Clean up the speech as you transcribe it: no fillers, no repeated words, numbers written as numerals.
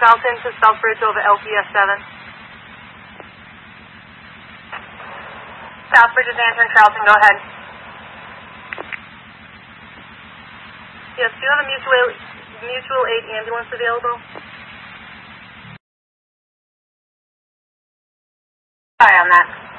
Charlton to Southbridge over LPS 7. Southbridge is answering Charlton, go ahead. Yes, do you have a mutual aid ambulance available? Sorry on that.